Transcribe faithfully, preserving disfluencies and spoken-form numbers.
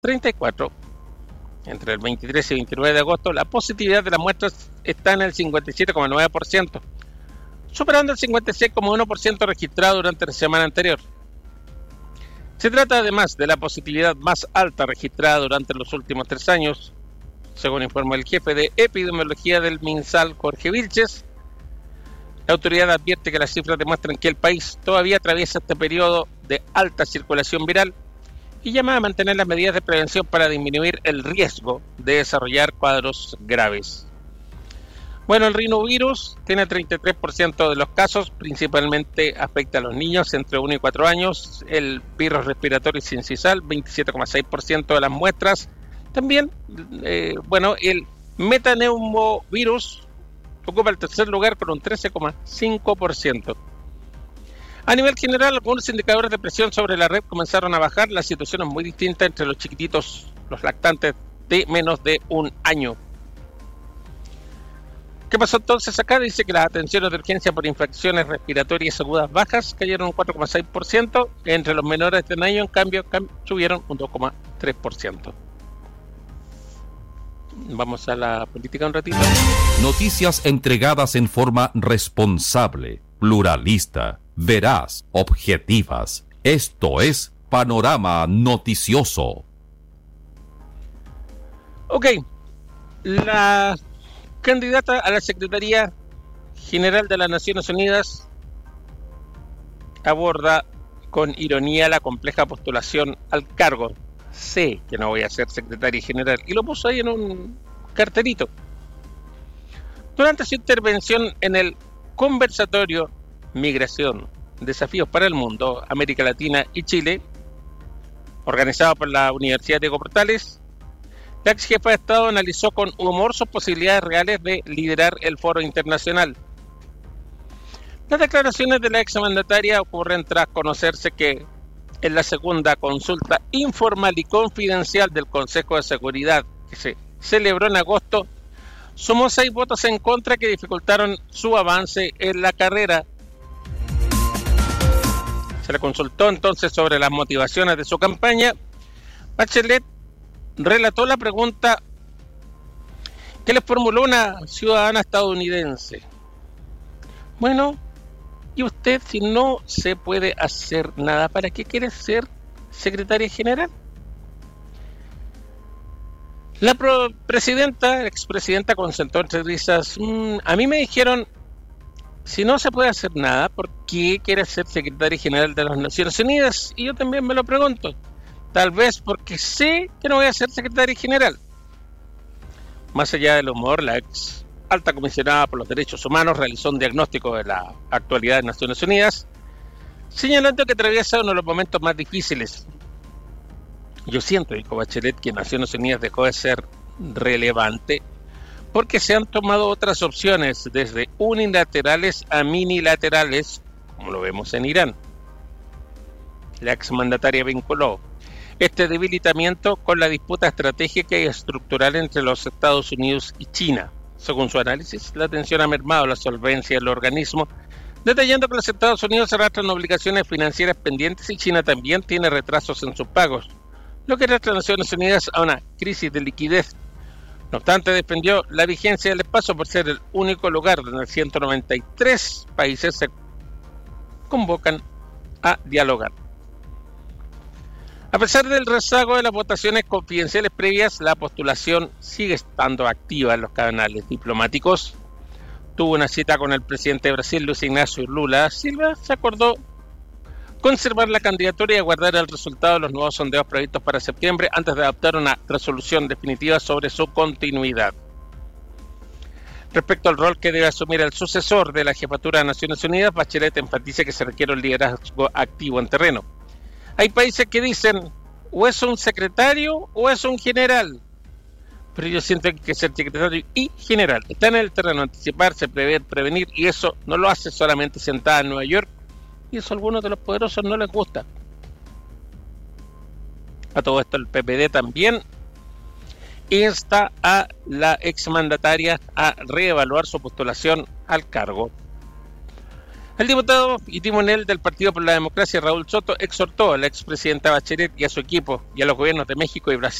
treinta y cuatro. Entre el veintitrés y veintinueve de agosto, la positividad de las muestras está en el cincuenta y siete coma nueve por ciento, superando el cincuenta y seis coma uno por ciento registrado durante la semana anterior. Se trata además de la positividad más alta registrada durante los últimos tres años, según informó el jefe de epidemiología del MinSal, Jorge Vilches. La autoridad advierte que las cifras demuestran que el país todavía atraviesa este periodo de alta circulación viral y llama a mantener las medidas de prevención para disminuir el riesgo de desarrollar cuadros graves. Bueno, el rinovirus tiene treinta y tres por ciento de los casos, principalmente afecta a los niños entre uno y cuatro años. El virus respiratorio sincicial, veintisiete coma seis por ciento de las muestras. También, eh, bueno, el metaneumovirus ocupa el tercer lugar con un trece coma cinco por ciento. A nivel general, algunos indicadores de presión sobre la red comenzaron a bajar. La situación es muy distinta entre los chiquititos, los lactantes de menos de un año. ¿Qué pasó entonces acá? Dice que las atenciones de urgencia por infecciones respiratorias agudas bajas cayeron un cuatro coma seis por ciento. Entre los menores de un año, en cambio, cam- subieron un dos coma tres por ciento. Vamos a la política un ratito. Noticias entregadas en forma responsable, pluralista, veraz, objetivas. Esto es Panorama Noticioso. Ok, la candidata a la Secretaría General de las Naciones Unidas aborda con ironía la compleja postulación al cargo. Sé que no voy a ser secretaria general, y lo puso ahí en un cartelito. Durante su intervención en el conversatorio Migración, Desafíos para el Mundo, América Latina y Chile, organizado por la Universidad Diego Portales, la ex jefa de Estado analizó con humor sus posibilidades reales de liderar el foro internacional. Las declaraciones de la exmandataria ocurren tras conocerse que en la segunda consulta informal y confidencial del Consejo de Seguridad, que se celebró en agosto, sumó seis votos en contra que dificultaron su avance en la carrera. Se le consultó entonces sobre las motivaciones de su campaña. Bachelet relató la pregunta que le formuló una ciudadana estadounidense. Bueno, ¿y usted, si no se puede hacer nada, para qué quiere ser secretaria general? La pro- presidenta, expresidenta, concentró entre risas. Mm, a mí me dijeron, si no se puede hacer nada, ¿por qué quiere ser secretaria general de las Naciones Unidas? Y yo también me lo pregunto. Tal vez porque sé que no voy a ser secretaria general. Más allá del humor, la ex alta comisionada por los derechos humanos realizó un diagnóstico de la actualidad de Naciones Unidas, señalando que atraviesa uno de los momentos más difíciles. Yo siento, dijo Bachelet, que Naciones Unidas dejó de ser relevante porque se han tomado otras opciones, desde unilaterales a minilaterales, como lo vemos en Irán. La exmandataria vinculó este debilitamiento con la disputa estratégica y estructural entre los Estados Unidos y China. Según su análisis, la tensión ha mermado la solvencia del organismo, detallando que los Estados Unidos arrastran obligaciones financieras pendientes y China también tiene retrasos en sus pagos, lo que arrastra a Naciones Unidas a una crisis de liquidez. No obstante, defendió la vigencia del espacio por ser el único lugar donde ciento noventa y tres países se convocan a dialogar. A pesar del rezago de las votaciones confidenciales previas, la postulación sigue estando activa en los canales diplomáticos. Tuvo una cita con el presidente de Brasil, Luis Ignacio Lula Silva. Se acordó conservar la candidatura y aguardar el resultado de los nuevos sondeos previstos para septiembre antes de adoptar una resolución definitiva sobre su continuidad. Respecto al rol que debe asumir el sucesor de la jefatura de Naciones Unidas, Bachelet enfatiza que se requiere un liderazgo activo en terreno. Hay países que dicen, o es un secretario o es un general. Pero yo siento que hay que ser secretario y general. Está en el terreno, anticiparse, prever, prevenir, y eso no lo hace solamente sentada en Nueva York, y eso a algunos de los poderosos no les gusta. A todo esto el P P D también insta a la exmandataria a reevaluar su postulación al cargo. El diputado y timonel del Partido por la Democracia, Raúl Soto, exhortó a la expresidenta Bachelet y a su equipo y a los gobiernos de México y Brasil